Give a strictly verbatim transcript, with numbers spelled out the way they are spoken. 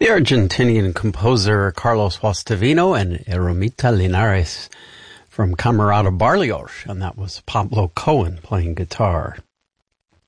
The Argentinian composer Carlos Guastavino and Ermita Linares from Camerata Barrios, and that was Pablo Cohen playing guitar.